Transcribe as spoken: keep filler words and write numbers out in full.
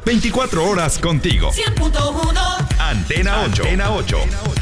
veinticuatro horas contigo. cien punto uno Antena ocho. Antena ocho.